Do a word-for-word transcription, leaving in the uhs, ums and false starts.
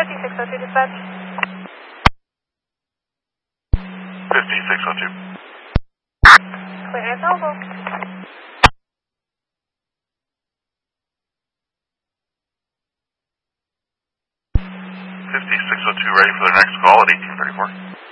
fifty-six oh two dispatch. fifty-six oh two. Clear and available. fifty-six oh two ready for the next call at eighteen thirty-four.